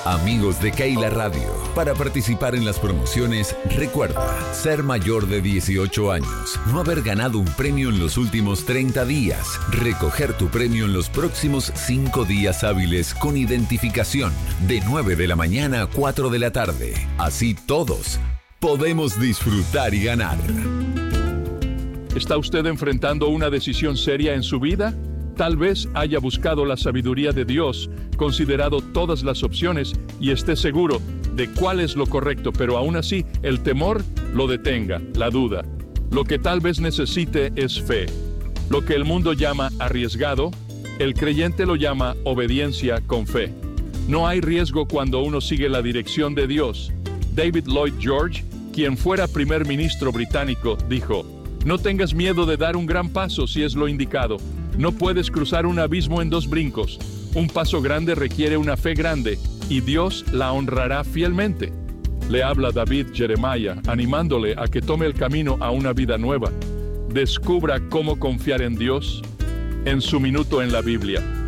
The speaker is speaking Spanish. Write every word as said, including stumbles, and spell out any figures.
Amigos de Keila Radio, para participar en las promociones, recuerda ser mayor de dieciocho años, no haber ganado un premio en los últimos treinta días, recoger tu premio en los próximos cinco días hábiles con identificación, de nueve de la mañana a cuatro de la tarde. Así todos podemos disfrutar y ganar. ¿Está usted enfrentando una decisión seria en su vida? Tal vez haya buscado la sabiduría de Dios, considerado todas las opciones y esté seguro de cuál es lo correcto, pero aún así el temor lo detenga, la duda. Lo que tal vez necesite es fe. Lo que el mundo llama arriesgado, el creyente lo llama obediencia con fe. No hay riesgo cuando uno sigue la dirección de Dios. David Lloyd George, quien fuera primer ministro británico, dijo: no tengas miedo de dar un gran paso si es lo indicado. No puedes cruzar un abismo en dos brincos. Un paso grande requiere una fe grande, y Dios la honrará fielmente. Le habla David Jeremiah, animándole a que tome el camino a una vida nueva. Descubra cómo confiar en Dios en su minuto en la Biblia.